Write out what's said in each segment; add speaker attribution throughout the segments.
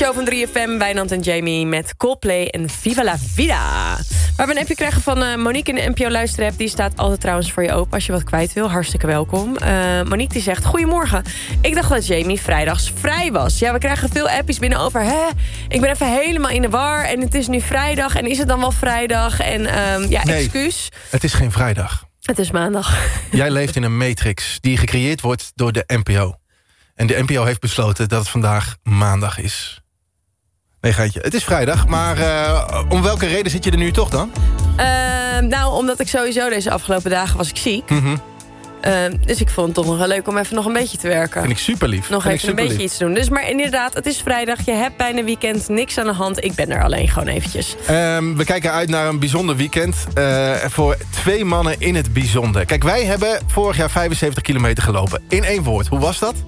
Speaker 1: ochtendshow van 3FM, Wijnand en Jamie met Coldplay en Viva la Vida. Waar we een appje krijgen van Monique in de NPO Luisterapp. Die staat altijd trouwens voor je open als je wat kwijt wil. Hartstikke welkom. Monique die zegt, goedemorgen. Ik dacht dat Jamie vrijdags vrij was. Ja, we krijgen veel appjes binnen over... ik ben even helemaal in de war en het is nu vrijdag. En is het dan wel vrijdag? En nee, excuus.
Speaker 2: Het is geen vrijdag.
Speaker 1: Het is maandag.
Speaker 2: Jij leeft in een matrix die gecreëerd wordt door de NPO. En de NPO heeft besloten dat het vandaag maandag is. Nee, geitje. Het is vrijdag, maar om welke reden zit je er nu toch dan?
Speaker 1: Nou, omdat ik sowieso deze afgelopen dagen was ik ziek. Dus ik vond het toch nog wel leuk om even nog een beetje te werken.
Speaker 2: Vind ik super lief.
Speaker 1: Nog even een beetje iets te doen. Dus, maar inderdaad, het is vrijdag. Je hebt bijna weekend, niks aan de hand. Ik ben er alleen gewoon eventjes.
Speaker 2: We kijken uit naar een bijzonder weekend. Voor 2 mannen in het bijzonder. Kijk, wij hebben vorig jaar 75 kilometer gelopen. In 1 woord. Hoe was dat?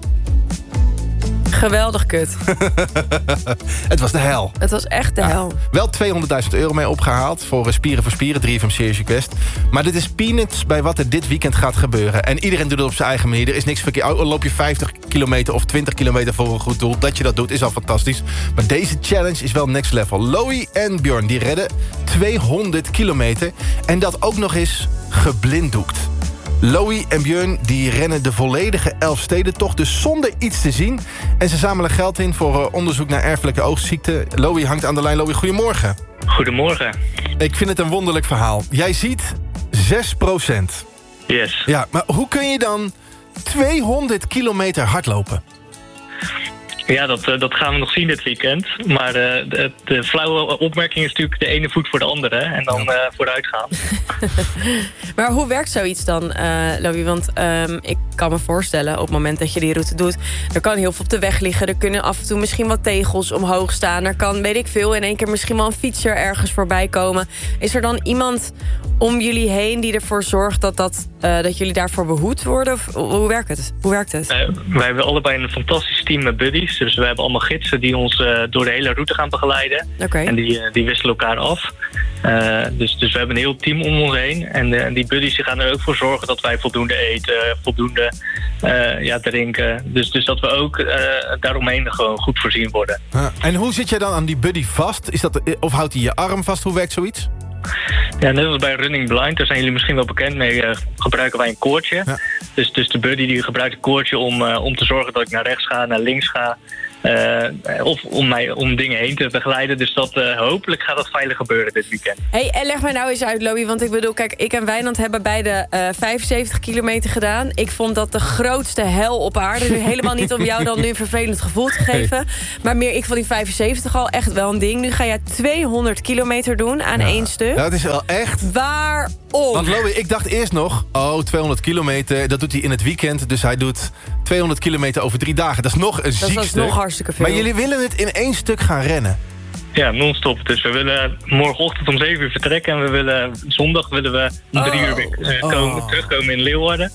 Speaker 1: Geweldig kut.
Speaker 2: Het was de hel.
Speaker 1: Het was echt de hel.
Speaker 2: Wel €200.000 mee opgehaald voor Spieren voor Spieren, 3FM Series Request. Maar dit is peanuts bij wat er dit weekend gaat gebeuren. En iedereen doet het op zijn eigen manier. Er is niks verkeerd. Al loop je 50 kilometer of 20 kilometer voor een goed doel. Dat je dat doet is al fantastisch. Maar deze challenge is wel next level. Loïe en Björn die redden 200 kilometer. En dat ook nog eens geblinddoekt. Loïe en Björn die rennen de volledige Elfstedentocht, dus zonder iets te zien. En ze zamelen geld in voor onderzoek naar erfelijke oogziekten. Loïe hangt aan de lijn. Loïe, goedemorgen.
Speaker 3: Goedemorgen.
Speaker 2: Ik vind het een wonderlijk verhaal. Jij ziet 6%.
Speaker 3: Yes.
Speaker 2: Ja, maar hoe kun je dan 200 kilometer hardlopen?
Speaker 3: Ja, dat gaan we nog zien dit weekend. Maar de flauwe opmerking is natuurlijk de ene voet voor de andere. En dan vooruit gaan.
Speaker 1: Maar hoe werkt zoiets dan, Loïe? Want ik kan me voorstellen, op het moment dat je die route doet... er kan heel veel op de weg liggen. Er kunnen af en toe misschien wat tegels omhoog staan. Er kan, weet ik veel, in één keer misschien wel een fietser ergens voorbij komen. Is er dan iemand om jullie heen die ervoor zorgt dat jullie daarvoor behoed worden? Of hoe werkt het?
Speaker 3: Wij hebben allebei een fantastisch team met buddies. Dus we hebben allemaal gidsen die ons door de hele route gaan begeleiden.
Speaker 1: Okay.
Speaker 3: En die wisselen elkaar af. Dus we hebben een heel team om ons heen. En die buddies die gaan er ook voor zorgen dat wij voldoende eten, voldoende drinken. Dus dat we ook daaromheen gewoon goed voorzien worden.
Speaker 2: En hoe zit jij dan aan die buddy vast? Of houdt hij je arm vast? Hoe werkt zoiets?
Speaker 3: Ja, net als bij Running Blind, daar zijn jullie misschien wel bekend mee, gebruiken wij een koordje. Ja. Dus de buddy die gebruikt een koordje om te zorgen dat ik naar rechts ga, naar links ga. Of om dingen heen te begeleiden. Dus hopelijk gaat dat veilig gebeuren dit weekend.
Speaker 1: Hey, en leg mij nou eens uit, Loïe. Want ik bedoel, kijk, ik en Wijnand hebben beide 75 kilometer gedaan. Ik vond dat de grootste hel op aarde. Nu helemaal niet om jou dan nu een vervelend gevoel te geven. Hey. Maar meer, ik vond die 75 al echt wel een ding. Nu ga jij 200 kilometer doen aan 1 stuk.
Speaker 2: Ja, dat is wel echt...
Speaker 1: Waarom?
Speaker 2: Want Loïe, ik dacht eerst nog... 200 kilometer, dat doet hij in het weekend. Dus hij doet 200 kilometer over 3 dagen. Dat is nog een ziek stuk.
Speaker 1: Dat is nog hartstikke veel.
Speaker 2: Maar jullie willen het in 1 stuk gaan rennen.
Speaker 3: Ja, non-stop. Dus we willen morgenochtend om 7 uur vertrekken. En we willen zondag om 3 uur terugkomen in Leeuwarden.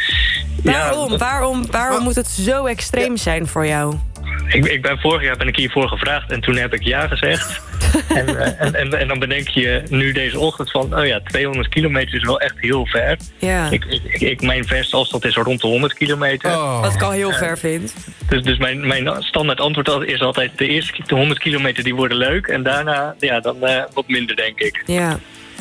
Speaker 1: Waarom moet het zo extreem zijn voor jou?
Speaker 3: Vorig jaar ben ik hiervoor gevraagd en toen heb ik ja gezegd. en dan bedenk je nu deze ochtend van... 200 kilometer is wel echt heel ver.
Speaker 1: Ja.
Speaker 3: Mijn verste afstand is rond de 100 kilometer.
Speaker 1: Wat ik al heel ver vind.
Speaker 3: Dus mijn standaard antwoord is altijd... de eerste 100 kilometer die worden leuk. En daarna dan wat minder, denk ik.
Speaker 1: Ja.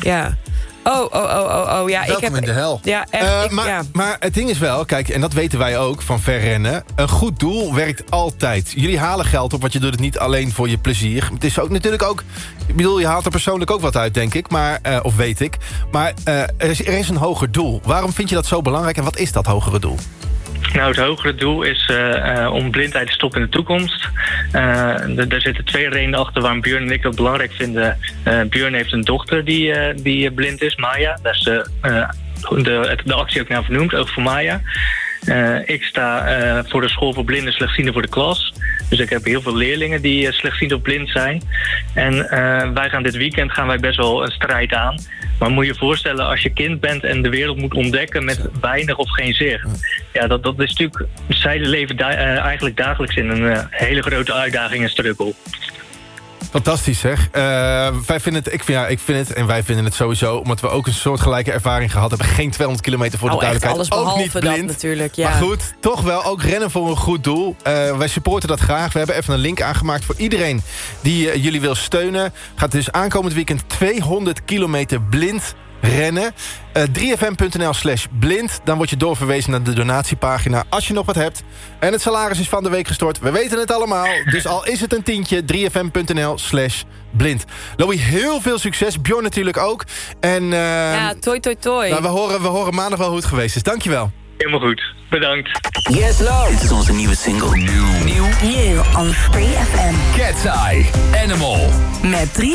Speaker 1: Ja,
Speaker 2: welkom in de hel.
Speaker 1: Ja, echt.
Speaker 2: Maar het ding is wel, kijk, en dat weten wij ook van verrennen... een goed doel werkt altijd. Jullie halen geld op, want je doet het niet alleen voor je plezier. Het is ook natuurlijk ook... Ik bedoel, je haalt er persoonlijk ook wat uit, denk ik. Of weet ik. Maar er is een hoger doel. Waarom vind je dat zo belangrijk en wat is dat hogere doel?
Speaker 3: Nou, het hogere doel is om blindheid te stoppen in de toekomst. Er zitten 2 redenen achter waarom Björn en ik dat belangrijk vinden. Björn heeft een dochter die blind is, Maya. Daar is de actie ook naar vernoemd, ook voor Maya. Ik sta voor de school voor blinden en slechtzienden voor de klas. Dus ik heb heel veel leerlingen die slechtziend of blind zijn. En wij gaan dit weekend best wel een strijd aan. Maar moet je je voorstellen, als je kind bent en de wereld moet ontdekken met weinig of geen zicht. Ja, dat is natuurlijk... Zij leven eigenlijk dagelijks in een hele grote uitdaging en struggle.
Speaker 2: Fantastisch zeg. Wij vinden het, en wij vinden het sowieso, omdat we ook een soortgelijke ervaring gehad hebben. Geen 200 kilometer voor de duidelijkheid.
Speaker 1: Alles
Speaker 2: ook niet blind.
Speaker 1: Dat natuurlijk, ja.
Speaker 2: Maar goed, toch wel ook rennen voor een goed doel. Wij supporten dat graag. We hebben even een link aangemaakt voor iedereen die jullie wil steunen. Gaat dus aankomend weekend 200 kilometer blind rennen. 3fm.nl/blind. Dan word je doorverwezen naar de donatiepagina als je nog wat hebt. En het salaris is van de week gestort. We weten het allemaal. Dus al is het een tientje, 3fm.nl/blind. Louis, heel veel succes. Bjorn natuurlijk ook. En,
Speaker 1: ja, toi.
Speaker 2: Nou, we horen maandag wel hoe het geweest is. Dankjewel.
Speaker 3: Helemaal goed. Bedankt.
Speaker 4: Yes, Lord. Dit is onze nieuwe single. Nieuw on Free FM.
Speaker 5: Cat's Eye, Animal.
Speaker 4: Met 3